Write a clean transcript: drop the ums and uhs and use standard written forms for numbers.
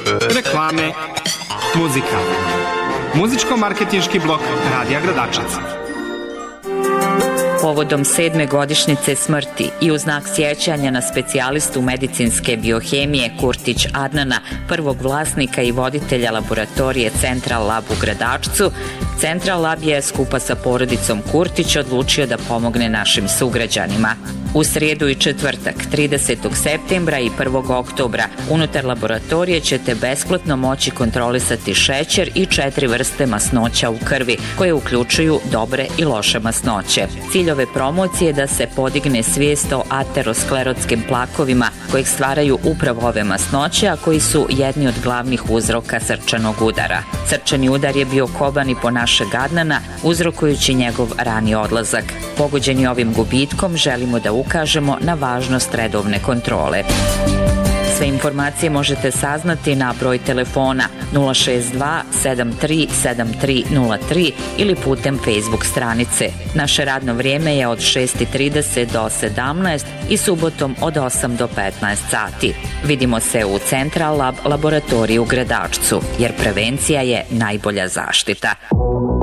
reklame, muzika. Muzičko-marketinški blok Radija Gradačac. Povodom 7. godišnjice smrti i u znak sjećanja na specijalistu medicinske biohemije Kurtić Adnana, prvog vlasnika i voditelja laboratorije Central Lab u Gradačcu, Central Lab je skupa sa porodicom Kurtić odlučio da pomogne našim sugrađanima. U srijedu i četvrtak, 30. septembra i 1. oktobra, unutar laboratorije ćete besplatno moći kontrolisati šećer i 4 vrste masnoća u krvi, koje uključuju dobre i loše masnoće. Cilj ove promocije je da se podigne svijest o aterosklerotskim plakovima, kojih stvaraju upravo ove masnoće, a koji su jedni od glavnih uzroka srčanog udara. Srčani udar je bio koban i po našeg Adnana, uzrokujući njegov rani odlazak. Pogođeni ovim gubitkom želimo da ukažemo na važnost redovne kontrole. Sve informacije možete saznati na broj telefona 062 73 7303 ili putem Facebook stranice. Naše radno vrijeme je od 6:30 do 17 i subotom od 8 do 15 sati. Vidimo se u Central Lab laboratoriju u Gradačcu, jer prevencija je najbolja zaštita.